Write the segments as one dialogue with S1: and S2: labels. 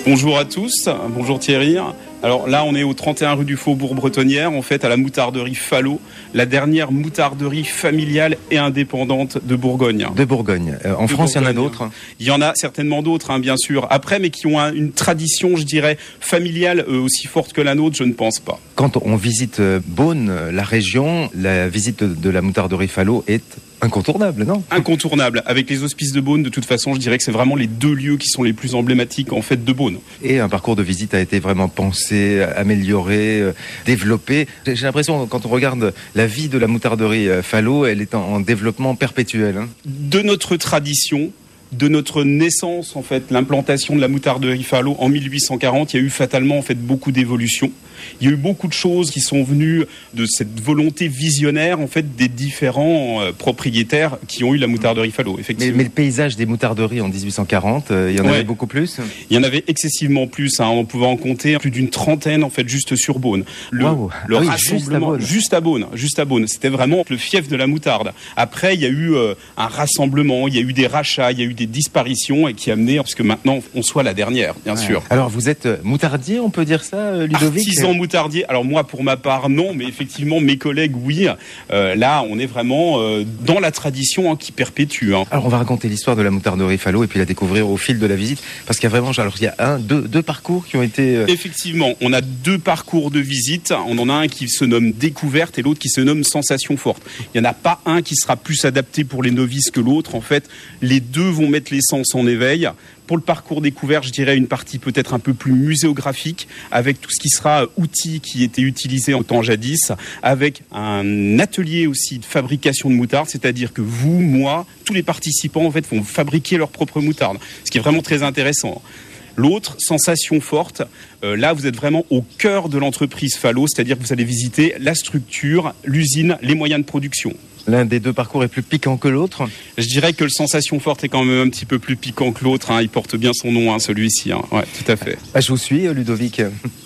S1: Bonjour à tous, bonjour Thierry. Alors là, on est au 31 rue du Faubourg Bretonnière, en fait, à la moutarderie Falot, la dernière moutarderie familiale et indépendante de Bourgogne.
S2: De Bourgogne. En France, il y en a d'autres?
S1: Il y en a certainement d'autres, bien sûr. Après, mais qui ont une tradition, je dirais, familiale aussi forte que la nôtre, je ne pense pas.
S2: Quand on visite Beaune, la région, la visite de la moutarderie Falot est incontournable, non?
S1: Incontournable. Avec les hospices de Beaune, de toute façon, je dirais que c'est vraiment les deux lieux qui sont les plus emblématiques, en fait, de Beaune.
S2: Et un parcours de visite a été vraiment pensé, amélioré, développé. J'ai l'impression, quand on regarde la vie de la moutarderie Falot, elle est en développement perpétuel.
S1: De notre tradition, de notre naissance, en fait, l'implantation de la moutarderie Falot en 1840, il y a eu fatalement, en fait, beaucoup d'évolutions. Il y a eu beaucoup de choses qui sont venues de cette volonté visionnaire, en fait, des différents propriétaires qui ont eu la moutarderie Falot, effectivement.
S2: Mais le paysage des moutarderies en 1840, il y en avait beaucoup plus?
S1: Il y en avait excessivement plus, on pouvait en compter plus d'une trentaine, en fait, juste sur Beaune. Le rassemblement, juste à Beaune. C'était vraiment le fief de la moutarde. Après, il y a eu un rassemblement, il y a eu des rachats, il y a eu des disparitions et qui a amené à ce que maintenant, on soit la dernière, bien sûr.
S2: Alors, vous êtes moutardier, on peut dire ça, Ludovic?
S1: Artisan moutardier. Alors moi, pour ma part, non, mais effectivement, mes collègues, oui. Là, on est vraiment dans la tradition qui perpétue.
S2: Alors, on va raconter l'histoire de la moutarderie Falot et puis la découvrir au fil de la visite, parce qu'il y a vraiment, il y a deux parcours qui ont été...
S1: Effectivement, on a deux parcours de visite. On en a un qui se nomme découverte et l'autre qui se nomme sensation forte. Il n'y en a pas un qui sera plus adapté pour les novices que l'autre. En fait, les deux vont mettre les sens en éveil. Pour le parcours découvert, je dirais une partie peut-être un peu plus muséographique, avec tout ce qui sera outils qui étaient utilisés en temps jadis, avec un atelier aussi de fabrication de moutarde, c'est-à-dire que vous, moi, tous les participants en fait vont fabriquer leur propre moutarde, ce qui est vraiment très intéressant. L'autre, sensation forte, là vous êtes vraiment au cœur de l'entreprise Falot, c'est-à-dire que vous allez visiter la structure, l'usine, les moyens de production.
S2: L'un des deux parcours est plus piquant que l'autre?
S1: Je dirais que le sensation forte est quand même un petit peu plus piquant que l'autre. Il porte bien son nom, celui-ci. Ouais, tout à fait.
S2: Je vous suis, Ludovic.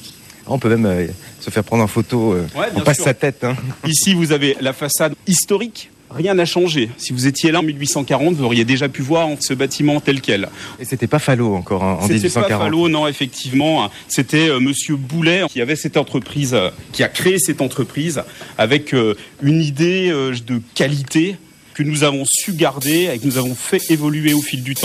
S2: On peut même se faire prendre en photo. On passe sa tête.
S1: Ici, vous avez la façade historique. Rien n'a changé. Si vous étiez là en 1840, vous auriez déjà pu voir ce bâtiment tel quel.
S2: Et c'était pas Falot encore en 1840.
S1: C'était pas Falot, non, effectivement. C'était Monsieur Boulet qui avait cette entreprise, qui a créé cette entreprise avec une idée de qualité que nous avons su garder et que nous avons fait évoluer au fil du temps.